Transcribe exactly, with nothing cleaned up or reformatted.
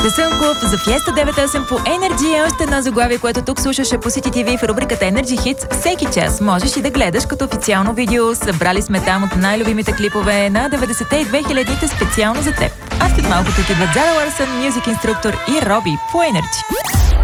The Sun Club за Fiesta деветдесет и осем по Energy е още едно заглавие, което тук слушаше по Сити ти ви в рубриката Energy Hits. Всеки час можеш и да гледаш като официално видео. Събрали сме там от най-любимите клипове на деветдесетте и две хилядите специално за теб. А след малко тук идват Зара Ларсън, мюзик инструктор и Роби по Energy.